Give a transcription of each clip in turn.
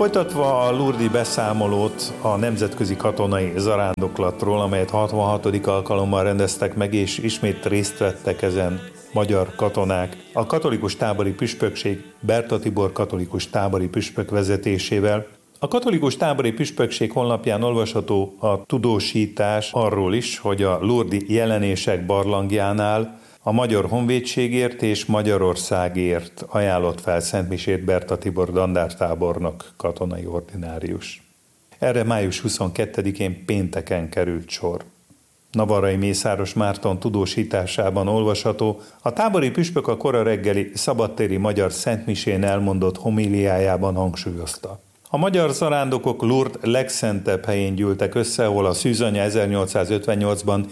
Folytatva a lurdi beszámolót a nemzetközi katonai zarándoklatról, amelyet 66. alkalommal rendeztek meg, és ismét részt vettek ezen magyar katonák, a katolikus tábori püspökség Berta Tibor katolikus tábori püspök vezetésével. A katolikus tábori püspökség honlapján olvasható a tudósítás arról is, hogy a lurdi jelenések barlangjánál a Magyar Honvédségért és Magyarországért ajánlott fel szentmisét Berta Tibor dandártábornok, katonai ordinárius. Erre május 22-én pénteken került sor. Navarrai Mészáros Márton tudósításában olvasható, a tábori püspök a kora reggeli szabadtéri magyar szentmisén elmondott homíliájában hangsúlyozta. A magyar zarándokok Lourdes legszentebb helyén gyűltek össze, ahol a szűzanya 1858-ban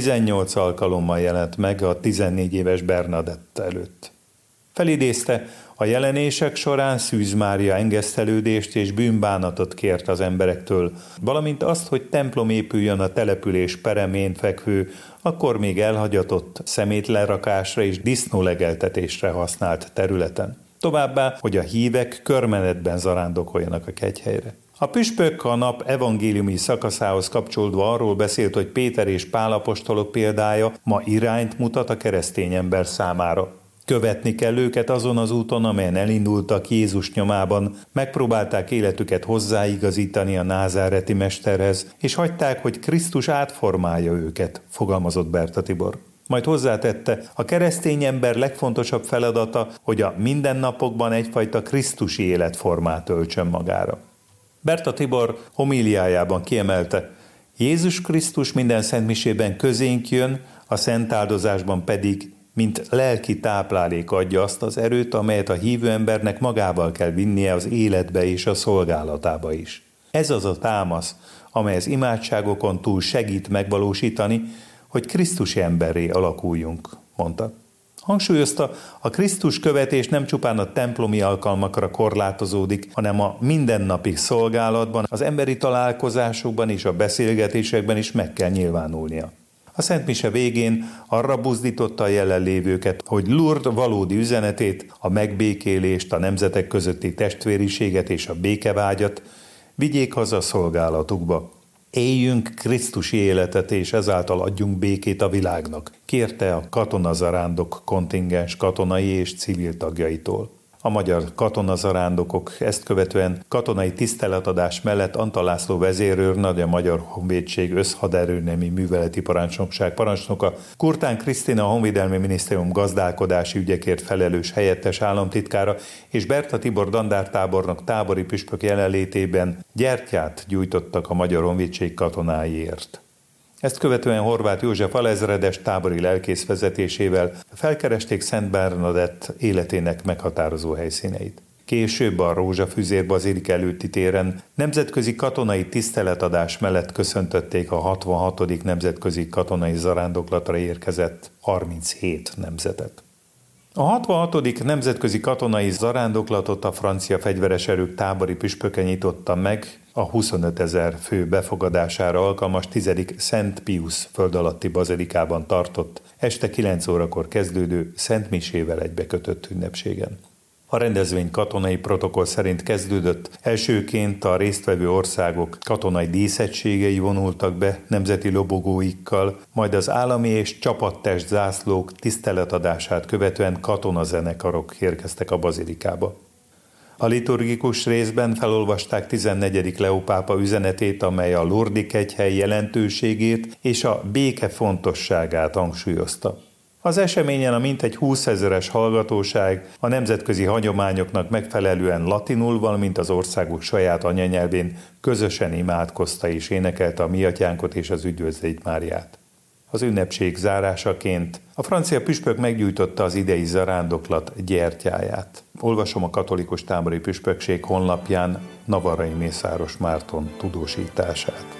18 alkalommal jelent meg a 14 éves Bernadette előtt. Felidézte, a jelenések során Szűz Mária engesztelődést és bűnbánatot kért az emberektől, valamint azt, hogy templom épüljön a település peremén fekvő, akkor még elhagyatott szemétlerakásra és disznólegeltetésre használt területen. Továbbá, hogy a hívek körmenetben zarándokoljanak a kegyhelyre. A püspök a nap evangéliumi szakaszához kapcsolódva arról beszélt, hogy Péter és Pál apostolok példája ma irányt mutat a keresztény ember számára. Követni kell őket azon az úton, amelyen elindultak Jézus nyomában, megpróbálták életüket hozzáigazítani a názáreti mesterhez, és hagyták, hogy Krisztus átformálja őket, fogalmazott Berta Tibor. Majd hozzátette, a keresztény ember legfontosabb feladata, hogy a mindennapokban egyfajta krisztusi életformát öltsön magára. Berta Tibor homíliájában kiemelte, Jézus Krisztus minden szentmisében közénk jön, a szentáldozásban pedig, mint lelki táplálék adja azt az erőt, amelyet a hívő embernek magával kell vinnie az életbe és a szolgálatába is. Ez az a támasz, amely az imádságokon túl segít megvalósítani, hogy krisztusi emberré alakuljunk, mondta. Hangsúlyozta, a Krisztus követés nem csupán a templomi alkalmakra korlátozódik, hanem a mindennapi szolgálatban, az emberi találkozásokban és a beszélgetésekben is meg kell nyilvánulnia. A szentmise végén arra buzdította a jelenlévőket, hogy Lourdes valódi üzenetét, a megbékélést, a nemzetek közötti testvériséget és a békevágyat vigyék haza szolgálatukba. Éljünk krisztusi életet, és ezáltal adjunk békét a világnak, kérte a katonazarándok kontingens katonai és civil tagjaitól. A magyar katonazarándokok ezt követően katonai tiszteletadás mellett Antal László vezérőrnagy, a Magyar Honvédség összhaderőnemi műveleti parancsnokság parancsnoka, Kurtán Krisztina a Honvédelmi Minisztérium gazdálkodási ügyekért felelős helyettes államtitkára és Berta Tibor dandártábornok tábori püspök jelenlétében gyertyát gyújtottak a Magyar Honvédség katonáiért. Ezt követően Horváth József alezredes tábori lelkész vezetésével felkeresték Szent Bernadett életének meghatározó helyszíneit. Később a Rózsafüzér bazilika előtti téren nemzetközi katonai tiszteletadás mellett köszöntötték a 66. nemzetközi katonai zarándoklatra érkezett 37 nemzetet. A 66. nemzetközi katonai zarándoklatot a francia fegyveres erők tábori püspöke nyitotta meg a 25 000 fő befogadására alkalmas 10. Szent Piusz földalatti bazilikában tartott, este 9 órakor kezdődő Szent Misével egybekötött ünnepségen. A rendezvény katonai protokoll szerint kezdődött, elsőként a résztvevő országok katonai díszegységei vonultak be nemzeti lobogóikkal, majd az állami és csapattest zászlók tiszteletadását követően katonazenekarok érkeztek a bazilikába. A liturgikus részben felolvasták 14. Leó pápa üzenetét, amely a lurdi kegyhely jelentőségét és a béke fontosságát hangsúlyozta. Az eseményen a mintegy 20 000-es hallgatóság a nemzetközi hagyományoknak megfelelően latinul, valamint az országok saját anyanyelvén közösen imádkozta és énekelte a Mi Atyánkot és az Üdvözlégy Máriát. Az ünnepség zárásaként a francia püspök meggyújtotta az idei zarándoklat gyertyáját. Olvasom a katolikus tábori püspökség honlapján Navarrai Mészáros Márton tudósítását.